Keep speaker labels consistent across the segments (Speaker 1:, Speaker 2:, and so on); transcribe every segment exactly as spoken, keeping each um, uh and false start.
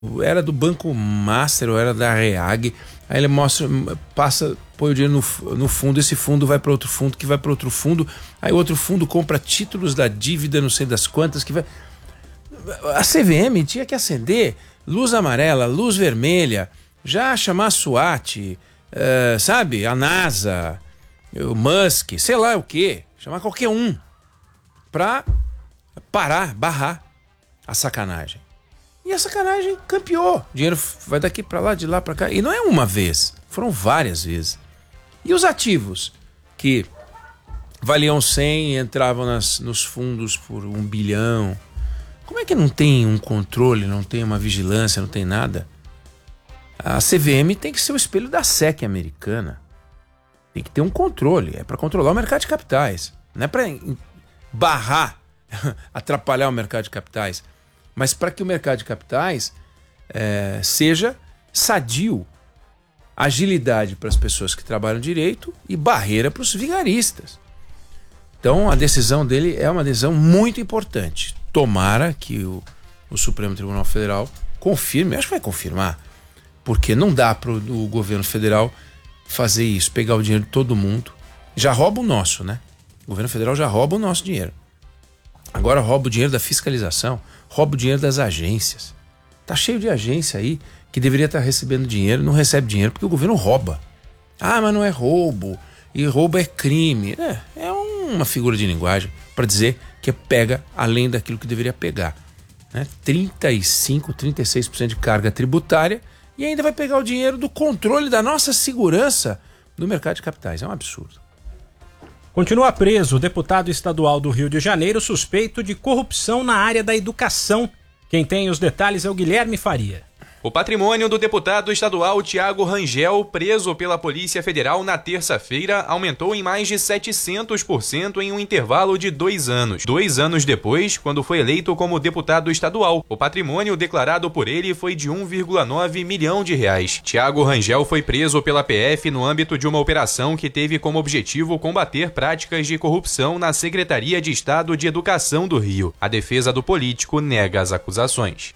Speaker 1: era do Banco Master ou era da Reag. Aí ele mostra, passa, põe o dinheiro no, no fundo, esse fundo vai para outro fundo, que vai para outro fundo, aí outro fundo compra títulos da dívida, não sei das quantas, que vai... A C V M tinha que acender luz amarela, luz vermelha, já chamar a SWAT, uh, sabe, a NASA, o Musk, sei lá o quê, chamar qualquer um para parar, barrar a sacanagem. E a sacanagem campeou. O dinheiro vai daqui para lá, de lá para cá. E não é uma vez, foram várias vezes. E os ativos que valiam cem e entravam nas, nos fundos por um bilhão. Como é que não tem um controle, não tem uma vigilância, não tem nada? A C V M tem que ser o espelho da S E C americana. Tem que ter um controle. É para controlar o mercado de capitais. Não é para barrar, atrapalhar o mercado de capitais. Mas para que o mercado de capitais é, seja sadio, agilidade para as pessoas que trabalham direito e barreira para os vigaristas. Então a decisão dele é uma decisão muito importante. Tomara que o, o Supremo Tribunal Federal confirme, acho que vai confirmar, porque não dá para o governo federal fazer isso, pegar o dinheiro de todo mundo. Já rouba o nosso, né? O governo federal já rouba o nosso dinheiro. Agora rouba o dinheiro da fiscalização, rouba o dinheiro das agências. Tá cheio de agência aí que deveria estar recebendo dinheiro, não recebe dinheiro porque o governo rouba. Ah, mas não é roubo, e roubo é crime. É, é uma figura de linguagem para dizer que pega além daquilo que deveria pegar. Né? trinta e cinco, trinta e seis por cento de carga tributária e ainda vai pegar o dinheiro do controle da nossa segurança no mercado de capitais. É um absurdo.
Speaker 2: Continua preso o deputado estadual do Rio de Janeiro suspeito de corrupção na área da educação. Quem tem os detalhes é o Guilherme Faria.
Speaker 3: O patrimônio do deputado estadual Thiago Rangel, preso pela Polícia Federal na terça-feira, aumentou em mais de setecentos por cento em um intervalo de dois anos. Dois anos depois, quando foi eleito como deputado estadual, o patrimônio declarado por ele foi de um vírgula nove milhão de reais. Thiago Rangel foi preso pela P F no âmbito de uma operação que teve como objetivo combater práticas de corrupção na Secretaria de Estado de Educação do Rio. A defesa do político nega as acusações.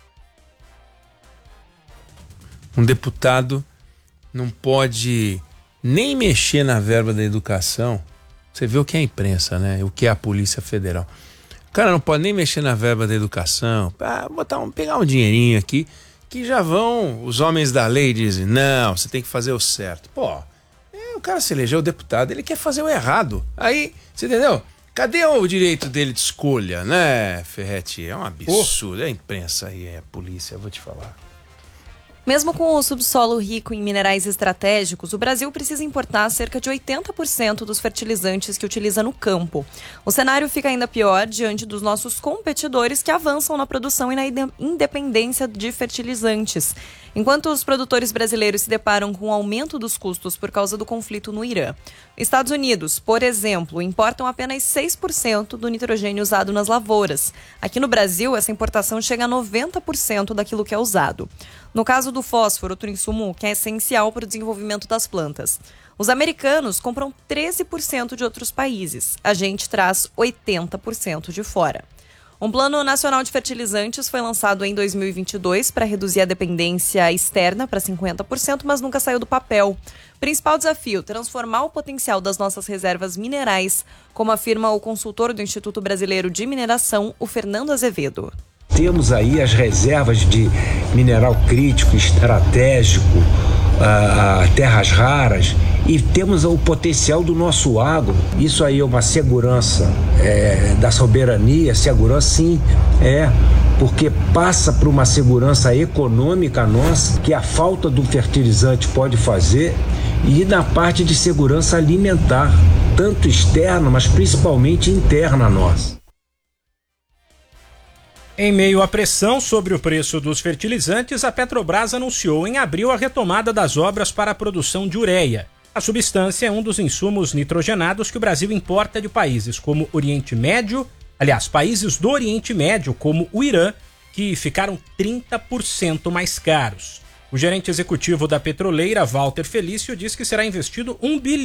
Speaker 1: Um deputado não pode nem mexer na verba da educação. Você vê o que é a imprensa, né? O que é a Polícia Federal. O cara não pode nem mexer na verba da educação. Ah, botar um, pegar um dinheirinho aqui, que já vão, os homens da lei dizem, não, você tem que fazer o certo. Pô, é, o cara se elegeu deputado, ele quer fazer o errado. Aí, você entendeu? Cadê o direito dele de escolha, né, Ferretti? É um absurdo. É a imprensa aí, é a polícia, eu vou te falar.
Speaker 4: Mesmo com o subsolo rico em minerais estratégicos, o Brasil precisa importar cerca de oitenta por cento dos fertilizantes que utiliza no campo. O cenário fica ainda pior diante dos nossos competidores que avançam na produção e na independência de fertilizantes, enquanto os produtores brasileiros se deparam com o aumento dos custos por causa do conflito no Irã. Estados Unidos, por exemplo, importam apenas seis por cento do nitrogênio usado nas lavouras. Aqui no Brasil, essa importação chega a noventa por cento daquilo que é usado. No caso do fósforo, outro insumo que é essencial para o desenvolvimento das plantas. Os americanos compram treze por cento de outros países. A gente traz oitenta por cento de fora. Um plano nacional de fertilizantes foi lançado em dois mil e vinte e dois para reduzir a dependência externa para cinquenta por cento, mas nunca saiu do papel. Principal desafio, transformar o potencial das nossas reservas minerais, como afirma o consultor do Instituto Brasileiro de Mineração, o Fernando Azevedo.
Speaker 5: Temos aí as reservas de mineral crítico, estratégico, uh, terras raras e temos o potencial do nosso agro. Isso aí é uma segurança é, da soberania, segurança sim, é, porque passa por uma segurança econômica nossa que a falta do fertilizante pode fazer e na parte de segurança alimentar, tanto externa, mas principalmente interna nossa.
Speaker 2: Em meio à pressão sobre o preço dos fertilizantes, a Petrobras anunciou em abril a retomada das obras para a produção de ureia. A substância é um dos insumos nitrogenados que o Brasil importa de países como Oriente Médio, aliás, países do Oriente Médio, como o Irã, que ficaram trinta por cento mais caros. O gerente executivo da petroleira, Walter Felício, diz que será investido um bilhão